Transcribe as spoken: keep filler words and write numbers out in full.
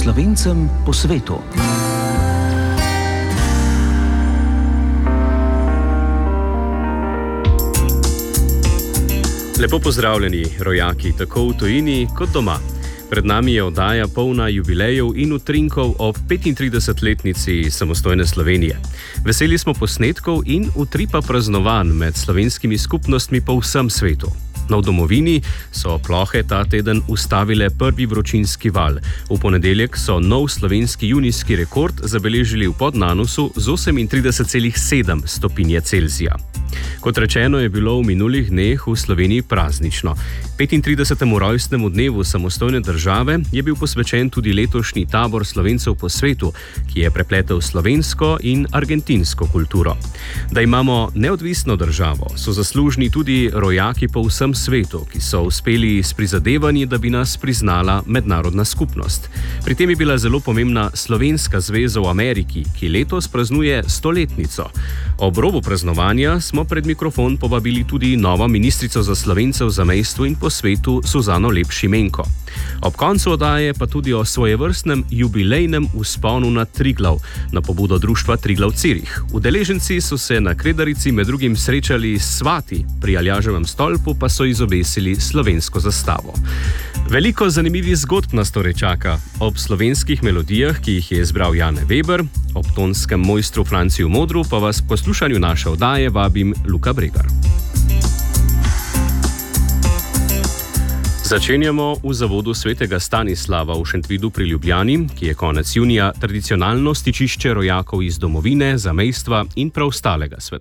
Slovencem po svetu. Lepo pozdravljeni, rojaki, tako v tujini kot doma. Pred nami je oddaja polna jubilejev in utrinkov ob petintridesetletnici samostojne Slovenije. Veseli smo posnetkov in utripa praznovanj med slovenskimi skupnostmi po vsem svetu. No, v domovini so plohe ta teden ustavile prvi vročinski val. V ponedeljek so nov slovenski junijski rekord zabeležili v Podnanusu z osemintrideset celih sedem stopinje Celzija. Kot rečeno, je bilo v minulih dneh v Sloveniji praznično. petintridesetemu rojstnemu dnevu samostojne države je bil posvečen tudi letošnji tabor Slovencev po svetu, ki je prepletel slovensko in argentinsko kulturo. Da imamo neodvisno državo, so zaslužni tudi rojaki po vsem svetu, ki so uspeli s prizadevanji, da bi nas priznala mednarodna skupnost. Pri tem je bila zelo pomembna Slovenska zveza v Ameriki, ki letos praznuje stoletnico. Ob robu praznovanja smo pred mikrofon povabili tudi novo ministrico za Slovencev za zamejstvu in po svetu Suzano Lep Šimenko. Ob koncu oddaje pa tudi o svojevrstnem jubilejnem vzponu na Triglav, na pobudo društva Triglav Cirih. Udeleženci so se na Kredarici med drugim srečali s svati, pri Aljaževem stolpu pa so izobesili slovensko zastavo. Veliko zanimivih zgodb nas torej čaka. Ob slovenskih melodijah, ki jih je izbral Jane Weber, ob tonskem mojstru Franciju Modru pa vas po poslušanju naše oddaje vabim Luka Bregar. Začenjamo v zavodu svetega Stanislava v Šentvidu pri Ljubljani, ki je konec junija tradicionalno stičišče rojakov iz domovine, zamejstva in preostalega sveta.